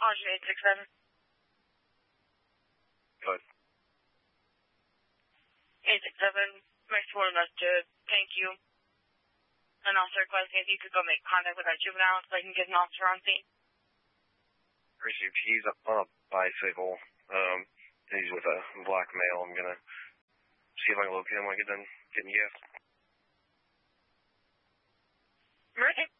Caution 867. Good. 867, Max wanted us to thank you and also requesting if you could go make contact with our juvenile so I can get an officer on scene. Received. He's on a bicycle. He's with a black male. I'm gonna see if I can locate him when I get done getting gas. Right.